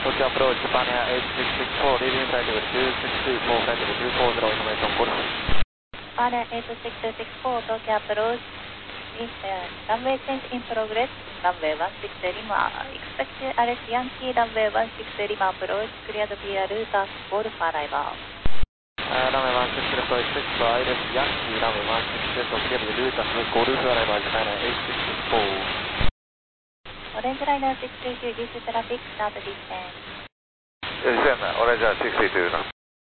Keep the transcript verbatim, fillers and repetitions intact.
Tokyo approach, Japan Air eight six six four, leaving flight level two six two four, flight level two four zero, information Golf. Japan Air eight six six four, Tokyo approach, in, uh, runway change in progress, runway one six Lima, expect Alex Yankee, runway one six Lima approach, cleared via route of Golf arrival. Uh, runway one six zero expect for Alex Yankee, runway one six zero, cleared the route of Golf arrival, Japan Air eight six six four. Orange Liner six three two, this is traffic, start distance. Descend, Orange Liner six three two now.